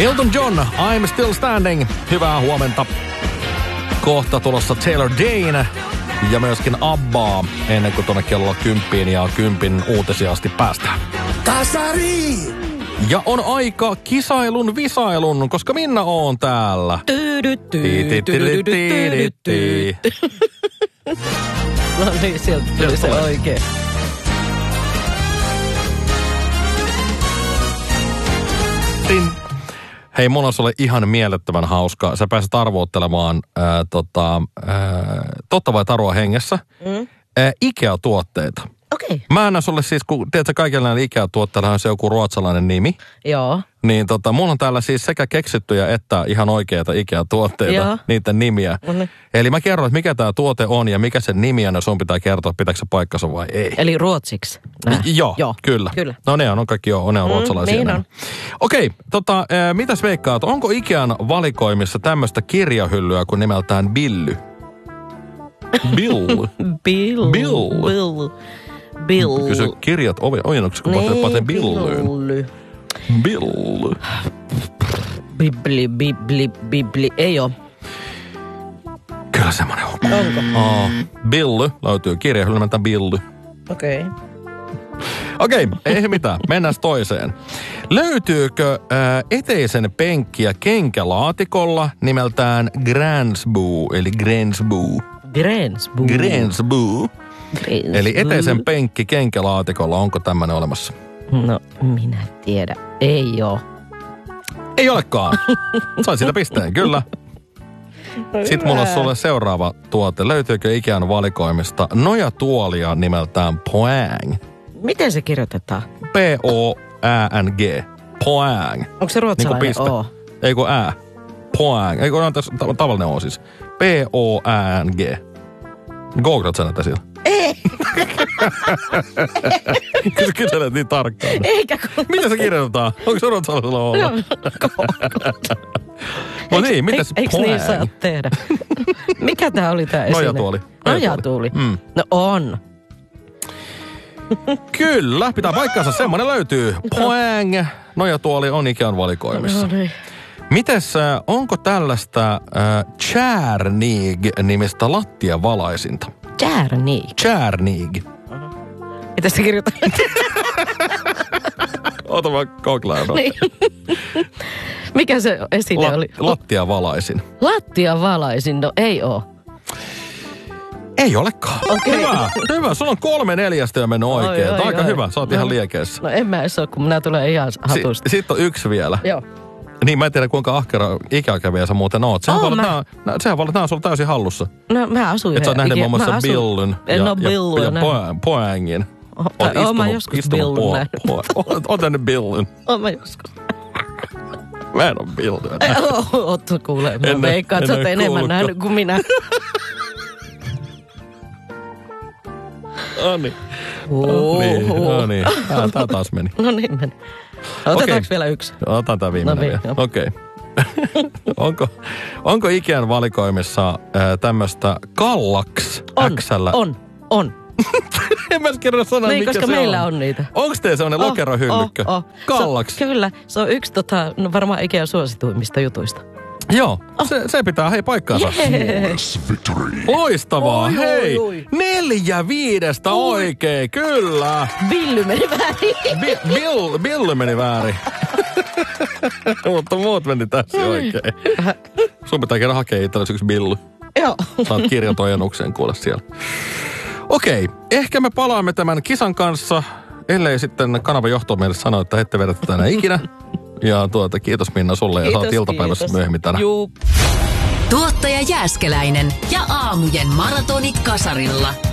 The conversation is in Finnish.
Elton John, I'm Still Standing. Hyvää huomenta. Kohta tulossa Taylor Dane ja myöskin Abbaa ennen kuin tuonne kello 10 ja 10 uutisia asti päästään. Kasari! Ja on aika kisailun visailun, koska Minna on täällä. No niin, sieltä tuli se oikein. Hei, mulla on sulle ihan mielettömän hauskaa. Sä pääset arvoittelemaan totta vai tarua hengessä IKEA-tuotteita. Okei. Mä annan sulle siis, kun tiedätkö, kaikilla näillä IKEA-tuotteilla on se joku ruotsalainen nimi. Joo. Niin mulla on täällä siis sekä keksittyjä että ihan oikeita IKEA-tuotteita, Joo. niiden nimiä. Mm-hmm. Eli mä kerron, että mikä tää tuote on ja mikä sen nimi on, ja sun pitää kertoa, pitääkö se paikkansa vai ei. Eli ruotsiksi. Joo, kyllä. No ne on kaikki ne on ruotsalaisia. Niin on. Okei, mitäs veikkaat? Onko Ikean valikoimissa tämmöistä kirjahyllyä kuin nimeltään Billy? Bill. Kysy kirjat ojennuksessa, kun paten Billyyn. Bill. Bibli. Ei oo. Kyllä semmoinen on. Onko? Billy löytyy kirjahylly nimeltään Billy. Okei, ei mitään. Mennään toiseen. Löytyykö eteisen penkkiä kenkälaatikolla nimeltään Gransboo, eli Gransboo? Gransboo. Eli eteisen penkki kenkälaatikolla, onko tämmöinen olemassa? No, minä tiedä. Ei oo. Ei olekaan. Sain siitä pisteen, kyllä. Sitten mulla on sulle seuraava tuote. Löytyykö Ikean valikoimista nojatuolia nimeltään Poang? Miten se kirjoitetaan? P-O-Ä-N-G. Poang. Onko se ruotsalainen O? Ei kun Ä. Poang. Ei kun on tässä tavallinen O siis. P-O-Ä-N-G. Googlat sä näitä siellä? Ei. Kyselet niin tarkkaan. Eikä kun... Mitä se kirjoitetaan? Onko se ruotsalaisella O? No niin, mitäs Eiks niin saa tehdä? Mikä tää oli tää esine? Nojatuoli. No on. Kyllä, pitää paikkansa. Semmoinen löytyy. Poang. Nojatuoli on Ikean valikoimissa. No niin. Mites, onko tällaista Tjärnig-nimistä lattiavalaisinta? Tjärnig. Mitä se kirjoitetaan? Ota mä koklaan. Niin. Mikä se esine oli? Lattiavalaisin. Lattiavalaisin, no ei oo. Ei olekaan. Okei. Hyvä. Sulla on 3/4 jo mennyt oikein. Aika hyvä. Sä oot ihan liekeessä. No en mä edes oo, kun minä tulen ihan hatusta. Sitten on yksi vielä. Joo. Niin, mä en tiedä kuinka ahkera ikäkävijä sä muuten oot. Sehän voi olla, että nää on sulla täysin hallussa. No mä asuin. Et sä oot nähnyt muun muassa Billyn ja Poangin. Oon mä joskus Billyn nähnyt. Oot nähnyt Billyn. Oon mä joskus. Mä en oo Billyn. Ootko kuulee? Mä veikkaan, että sä oot enemmän nähnyt kuin minä. No niin. Tää taas meni. No niin meni. Otetaanko vielä yksi? Otan tää viimeinen vielä. Okei. Onko Ikean valikoimissa tämmöstä Kallax X:llä? On. En mä kerro sanoa, niin, mikä se on. koska meillä on niitä. Onko teillä sellainen lokerohyllykkö? Kallax. Kyllä, se on yksi varmaan Ikean suosituimmista jutuista. Joo, se pitää paikkaansa. Loistavaa, hei. 4/5 oikein, kyllä. Billy meni väärin. Billy meni väärin. Mutta muut meni tässä oikein. Sun pitää käydä hakea itsellesi yksi Billy. Joo. Saat kirjatojennukseen kuule siellä. Okei, ehkä me palaamme tämän kisan kanssa, ellei sitten kanavan johto meille sano, että ette vedetä tänä ikinä. Ja kiitos Minna sulle ja saat iltapäivässä myöhemmin tänään. Tuottaja Jääskeläinen ja aamujen maratonit kasarilla.